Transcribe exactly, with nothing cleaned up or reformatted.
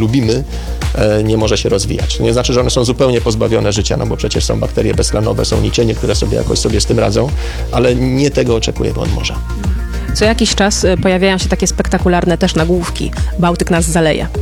lubimy, nie może się rozwijać. To nie znaczy, że one są zupełnie pozbawione życia, no bo przecież są bakterie beztlenowe, są nicienie, które sobie jakoś sobie z tym radzą, ale nie tego oczekujemy od morza. Co jakiś czas pojawiają się takie spektakularne też nagłówki. Bałtyk nas zaleje.